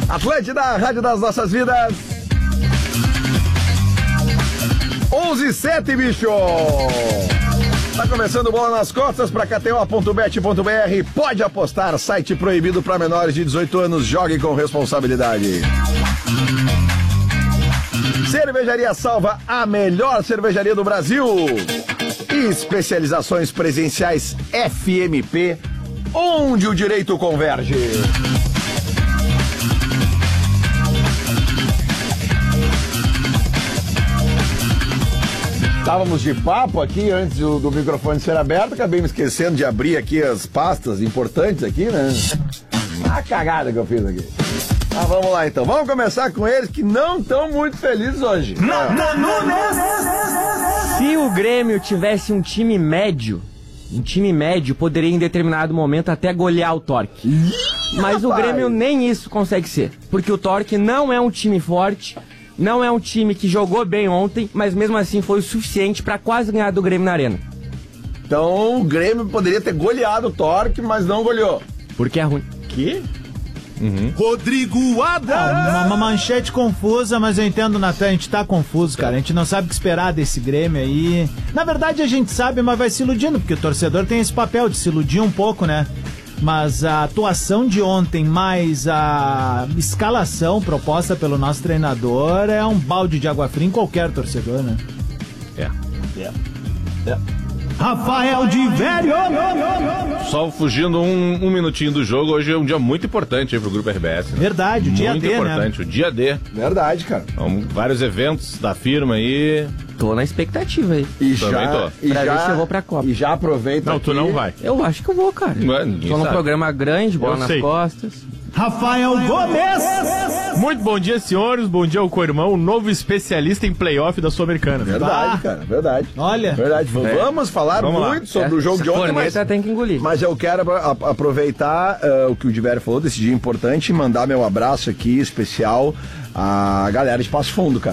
Atlântida, a rádio das nossas vidas. 11h07, bicho. Tá começando Bola nas Costas para KTO.bet.br. Pode apostar, site proibido para menores de 18 anos. Jogue com responsabilidade. Cervejaria Salva, a melhor cervejaria do Brasil. Especializações presenciais FMP, onde o direito converge. Estávamos de papo aqui antes do microfone ser aberto, acabei me esquecendo de abrir aqui as pastas importantes aqui, né? A cagada que eu fiz aqui. Ah, vamos lá então. Vamos começar com eles que não estão muito felizes hoje. Se o Grêmio tivesse um time médio poderia em determinado momento até golear o Torque. Mas o Grêmio nem isso consegue ser. Porque o Torque não é um time forte, não é um time que jogou bem ontem, mas mesmo assim foi o suficiente para quase ganhar do Grêmio na Arena. Então o Grêmio poderia ter goleado o Torque, mas não goleou. Porque é ruim. Que? Rodrigo Adams. Uma manchete confusa, mas eu entendo, Natan, a gente tá confuso, cara. A gente não sabe o que esperar desse Grêmio aí. Na verdade a gente sabe, mas vai se iludindo, porque o torcedor tem esse papel de se iludir um pouco, né? Mas a atuação de ontem, mais a escalação proposta pelo nosso treinador é um balde de água fria em qualquer torcedor, né? Rafael de Vério! Só fugindo um minutinho do jogo, hoje é um dia muito importante aí pro Grupo RBS. Né? Verdade, o dia D, né? Muito importante, o dia D. Verdade, cara. Então, vários eventos da firma aí. Tô na expectativa aí. E Também já, tô. e Pra já, ver se eu vou pra Copa. E já aproveita. Não, aqui. tu não vai. Eu acho que eu vou, cara. Ninguém Tô num sabe. programa grande, Bola nas sei. Costas. Rafael Gomes! Muito bom dia, senhores. Bom dia ao co-irmão, novo especialista em playoff da Sul-Americana. Verdade, cara, verdade. Olha. Verdade. Vamos falar Vamos lá. muito sobre o jogo de ontem, mas tem que engolir. Mas eu quero aproveitar o que o Diverio falou desse dia importante e mandar meu abraço aqui especial à galera de Passo Fundo, cara.